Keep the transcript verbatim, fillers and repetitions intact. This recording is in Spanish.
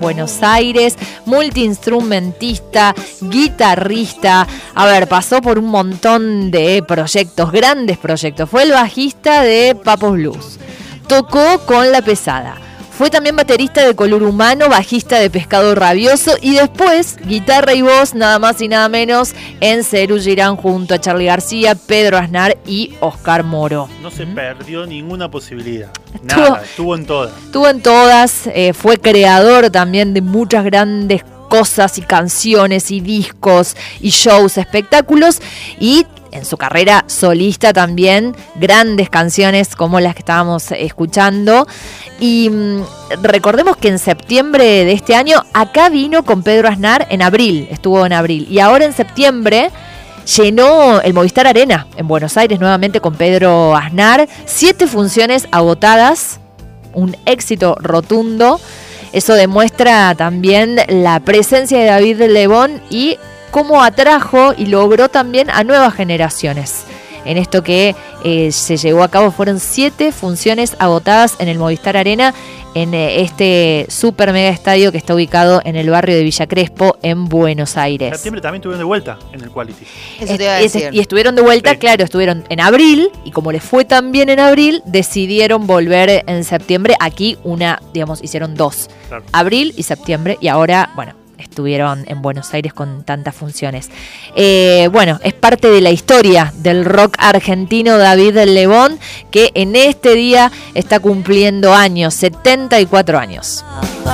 Buenos Aires, multiinstrumentista, guitarrista, a ver, pasó por un montón de proyectos, grandes proyectos, fue el bajista de Papos Blues, tocó con La Pesada. Fue también baterista de Color Humano, bajista de Pescado Rabioso y después guitarra y voz, nada más y nada menos, en Cerú Girán junto a Charly García, Pedro Aznar y Oscar Moro. No se ¿Mm? perdió ninguna posibilidad. Estuvo, Nada, estuvo en todas. Estuvo en todas, eh, fue creador también de muchas grandes cosas y canciones y discos y shows, espectáculos, y en su carrera solista también grandes canciones como las que estábamos escuchando. Y mmm, recordemos que en septiembre de este año acá vino con Pedro Aznar, en abril, estuvo en abril, y ahora en septiembre llenó el Movistar Arena en Buenos Aires nuevamente con Pedro Aznar, siete funciones agotadas, un éxito rotundo. Eso demuestra también la presencia de David Lebón y cómo atrajo y logró también a nuevas generaciones. En esto que eh, se llevó a cabo fueron siete funciones agotadas en el Movistar Arena, en eh, este super mega estadio que está ubicado en el barrio de Villa Crespo, en Buenos Aires. En septiembre también estuvieron de vuelta en el Quality. Eso te iba a decir. Y estuvieron de vuelta, sí. Claro, estuvieron en abril, y como les fue tan bien en abril, decidieron volver en septiembre. Aquí una, digamos, hicieron dos. Claro. Abril y septiembre, y ahora, bueno, estuvieron en Buenos Aires con tantas funciones. Eh, bueno, es parte de la historia del rock argentino David Lebón, que en este día está cumpliendo años, setenta y cuatro años.